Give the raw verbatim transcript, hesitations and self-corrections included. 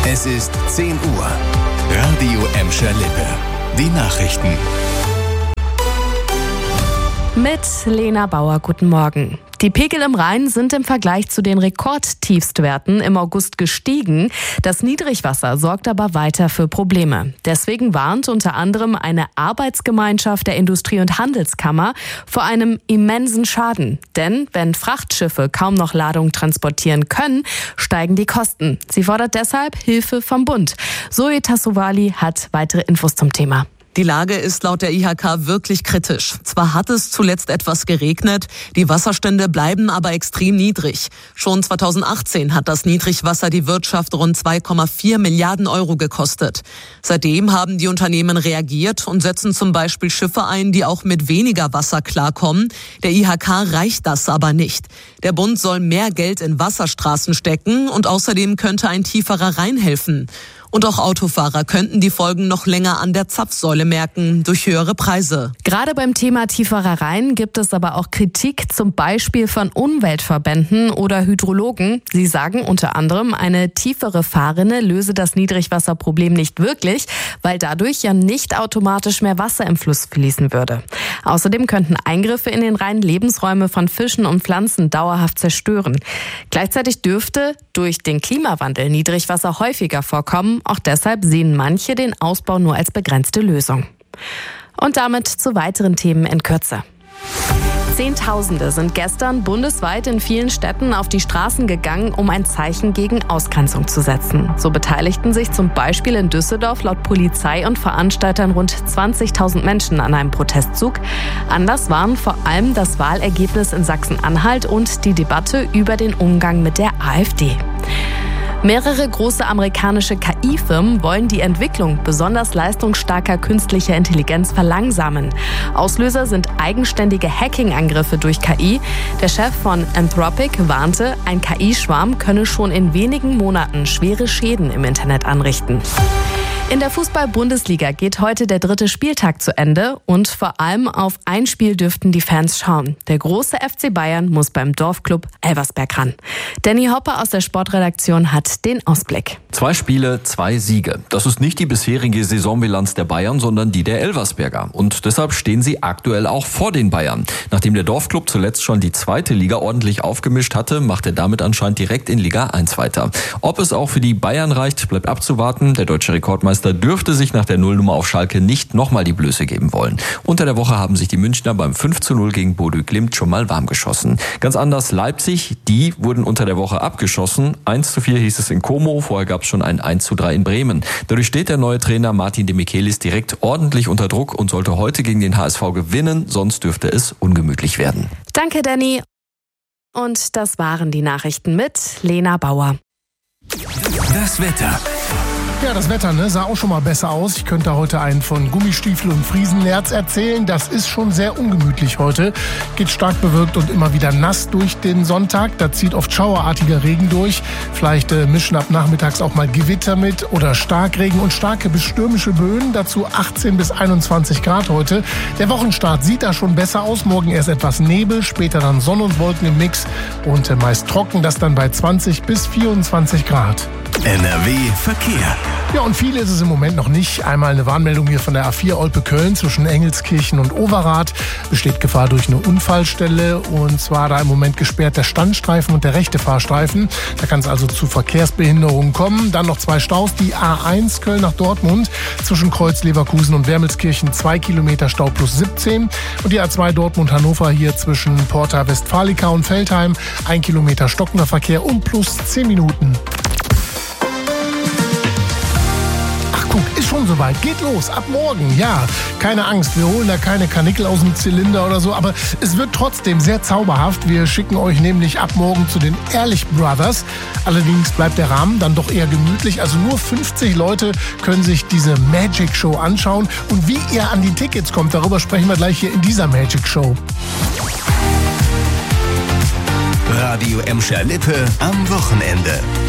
Es ist zehn Uhr. Radio Emscher Lippe. Die Nachrichten. Mit Lena Bauer, guten Morgen. Die Pegel im Rhein sind im Vergleich zu den Rekordtiefstwerten im August gestiegen. Das Niedrigwasser sorgt aber weiter für Probleme. Deswegen warnt unter anderem eine Arbeitsgemeinschaft der Industrie- und Handelskammer vor einem immensen Schaden. Denn wenn Frachtschiffe kaum noch Ladung transportieren können, steigen die Kosten. Sie fordert deshalb Hilfe vom Bund. Zoe Tassovali hat weitere Infos zum Thema. Die Lage ist laut der I H K wirklich kritisch. Zwar hat es zuletzt etwas geregnet, die Wasserstände bleiben aber extrem niedrig. Schon zweitausendachtzehn hat das Niedrigwasser die Wirtschaft rund zwei Komma vier Milliarden Euro gekostet. Seitdem haben die Unternehmen reagiert und setzen zum Beispiel Schiffe ein, die auch mit weniger Wasser klarkommen. Der I H K reicht das aber nicht. Der Bund soll mehr Geld in Wasserstraßen stecken und außerdem könnte ein tieferer Rhein helfen. Und auch Autofahrer könnten die Folgen noch länger an der Zapfsäule merken, durch höhere Preise. Gerade beim Thema tieferer Rhein gibt es aber auch Kritik, zum Beispiel von Umweltverbänden oder Hydrologen. Sie sagen unter anderem, eine tiefere Fahrrinne löse das Niedrigwasserproblem nicht wirklich, weil dadurch ja nicht automatisch mehr Wasser im Fluss fließen würde. Außerdem könnten Eingriffe in den Rhein Lebensräume von Fischen und Pflanzen dauerhaft zerstören. Gleichzeitig dürfte durch den Klimawandel Niedrigwasser häufiger vorkommen. Auch deshalb sehen manche den Ausbau nur als begrenzte Lösung. Und damit zu weiteren Themen in Kürze. Zehntausende sind gestern bundesweit in vielen Städten auf die Straßen gegangen, um ein Zeichen gegen Ausgrenzung zu setzen. So beteiligten sich zum Beispiel in Düsseldorf laut Polizei und Veranstaltern rund zwanzigtausend Menschen an einem Protestzug. Anlass waren vor allem das Wahlergebnis in Sachsen-Anhalt und die Debatte über den Umgang mit der AfD. Mehrere große amerikanische K I-Firmen wollen die Entwicklung besonders leistungsstarker künstlicher Intelligenz verlangsamen. Auslöser sind eigenständige Hacking-Angriffe durch K I. Der Chef von Anthropic warnte, ein K I-Schwarm könne schon in wenigen Monaten schwere Schäden im Internet anrichten. In der Fußball-Bundesliga geht heute der dritte Spieltag zu Ende und vor allem auf ein Spiel dürften die Fans schauen. Der große F C Bayern muss beim Dorfclub Elversberg ran. Danny Hopper aus der Sportredaktion hat den Ausblick. Zwei Spiele, zwei Siege. Das ist nicht die bisherige Saisonbilanz der Bayern, sondern die der Elversberger. Und deshalb stehen sie aktuell auch vor den Bayern. Nachdem der Dorfclub zuletzt schon die zweite Liga ordentlich aufgemischt hatte, macht er damit anscheinend direkt in Liga eins weiter. Ob es auch für die Bayern reicht, bleibt abzuwarten. Der deutsche Rekordmeister dürfte sich nach der Nullnummer auf Schalke nicht nochmal die Blöße geben wollen. Unter der Woche haben sich die Münchner beim fünf zu null gegen Bodø Glimt schon mal warm geschossen. Ganz anders Leipzig, die wurden unter der Woche abgeschossen. eins zu vier hieß es in Como, vorher gab es schon ein eins zu drei in Bremen. Dadurch steht der neue Trainer Martin de Michelis direkt ordentlich unter Druck und sollte heute gegen den H S V gewinnen, sonst dürfte es ungemütlich werden. Danke, Danny. Und das waren die Nachrichten mit Lena Bauer. Das Wetter. Ja, das Wetter ne, sah auch schon mal besser aus. Ich könnte heute einen von Gummistiefel und Friesennerz erzählen. Das ist schon sehr ungemütlich heute. Geht stark bewölkt und immer wieder nass durch den Sonntag. Da zieht oft schauerartiger Regen durch. Vielleicht äh, mischen ab nachmittags auch mal Gewitter mit oder Starkregen und starke bis stürmische Böen. Dazu achtzehn bis einundzwanzig Grad heute. Der Wochenstart sieht da schon besser aus. Morgen erst etwas Nebel, später dann Sonne und Wolken im Mix. Und äh, meist trocken, das dann bei zwanzig bis vierundzwanzig Grad. N R W Verkehr. Ja, und viel ist es im Moment noch nicht. Einmal eine Warnmeldung hier von der A vier Olpe-Köln zwischen Engelskirchen und Overath. Besteht Gefahr durch eine Unfallstelle und zwar da im Moment gesperrt der Standstreifen und der rechte Fahrstreifen. Da kann es also zu Verkehrsbehinderungen kommen. Dann noch zwei Staus. Die A eins Köln nach Dortmund zwischen Kreuz Leverkusen und Wermelskirchen zwei Kilometer Stau plus siebzehn. Und die A zwei Dortmund-Hannover hier zwischen Porta Westfalica und Veltheim ein Kilometer stockender Verkehr und plus zehn Minuten. Ist schon soweit. Geht los. Ab morgen. Ja, keine Angst. Wir holen da keine Karnickel aus dem Zylinder oder so. Aber es wird trotzdem sehr zauberhaft. Wir schicken euch nämlich ab morgen zu den Ehrlich Brothers. Allerdings bleibt der Rahmen dann doch eher gemütlich. Also nur fünfzig Leute können sich diese Magic Show anschauen. Und wie ihr an die Tickets kommt, darüber sprechen wir gleich hier in dieser Magic Show. Radio Emscher Lippe am Wochenende.